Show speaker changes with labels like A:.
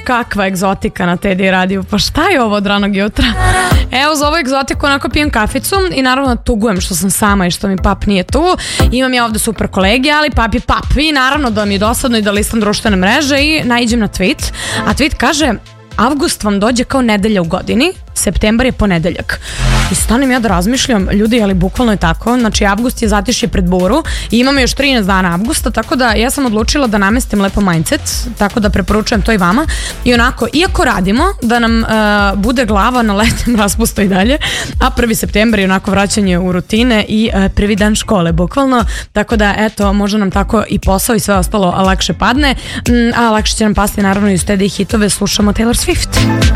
A: kakva egzotika na Teddy radiju, pa šta je ovo od ranog jutra? Evo, za ovu egzotiku onako pijem kaficu i naravno tugujem što sam sama i što mi pap nije tu. Imam ja ovde super kolege, ali pap je pap. I naravno da mi je dosadno i da listam društvene mreže i naiđem na tweet. A tweet kaže: avgust vam dođe kao nedelja u godini, septembar je ponedeljak. I stanem ja da razmišljam, ljudi, ali bukvalno je tako. Znači, avgust je zatišje pred buru i imamo još 13 dana avgusta, tako da ja sam odlučila da namestim lepo mindset, tako da preporučujem to i vama. I onako, iako radimo, da nam bude glava na letnjem raspustu i dalje, a 1. septembar je onako vraćanje u rutine i prvi dan škole, bukvalno. Tako da, eto, možda nam tako i posao i sve ostalo lakše padne, a lakše će nam pasti naravno i uz Teddy hitove. Slušamo Taylor Swift.